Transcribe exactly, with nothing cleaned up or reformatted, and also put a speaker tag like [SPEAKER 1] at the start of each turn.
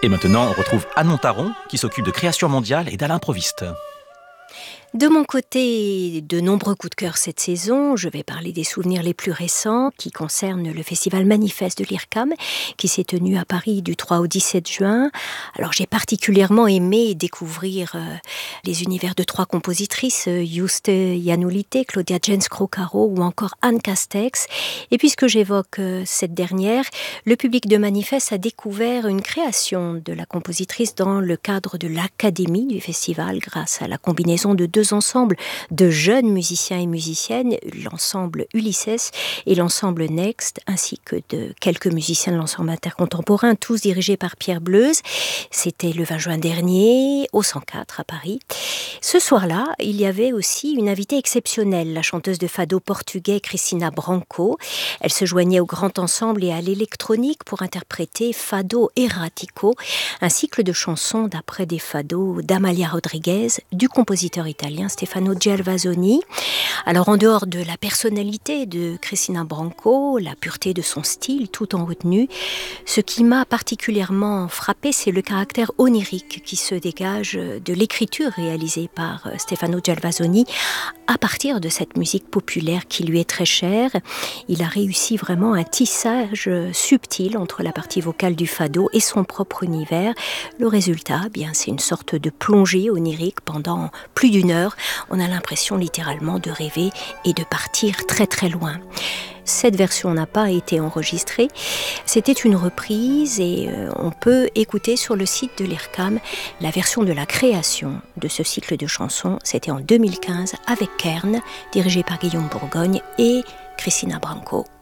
[SPEAKER 1] Et maintenant, on retrouve Anne Montaron, qui s'occupe de création mondiale et d'improviste.
[SPEAKER 2] De mon côté, de nombreux coups de cœur cette saison. Je vais parler des souvenirs les plus récents qui concernent le festival Manifeste de l'I R C A M qui s'est tenu à Paris du trois au dix-sept juin. Alors j'ai particulièrement aimé découvrir euh, les univers de trois compositrices, euh, Juste Yanulite, Claudia Jens-Crocaro ou encore Anne Castex. Et puisque j'évoque euh, cette dernière, le public de Manifeste a découvert une création de la compositrice dans le cadre de l'académie du festival grâce à la combinaison de deux ensembles de jeunes musiciens et musiciennes, l'ensemble Ulysses et l'ensemble Next, ainsi que de quelques musiciens de l'ensemble intercontemporain, tous dirigés par Pierre Bleuze. C'était le vingt juin dernier, au cent quatre à Paris. Ce soir-là, il y avait aussi une invitée exceptionnelle, la chanteuse de fado portugais Cristina Branco. Elle se joignait au grand ensemble et à l'électronique pour interpréter Fado Erratico, un cycle de chansons d'après des fados d'Amalia Rodriguez, du compositeur italien Stefano Gervasoni. Alors en dehors de la personnalité de Cristina Branco, la pureté de son style tout en retenue, ce qui m'a particulièrement frappé, c'est le caractère onirique qui se dégage de l'écriture réalisée par Stefano Gervasoni à partir de cette musique populaire qui lui est très chère. Il a réussi vraiment un tissage subtil entre la partie vocale du fado et son propre univers. Le résultat, eh bien, c'est une sorte de plongée onirique pendant plus d'une heure. On a l'impression littéralement de rêver et de partir très très loin. Cette version n'a pas été enregistrée. C'était une reprise et euh, on peut écouter sur le site de l'I R C A M la version de la création de ce cycle de chansons. C'était en deux mille quinze avec Kern, dirigé par Guillaume Bourgogne et Cristina Branco.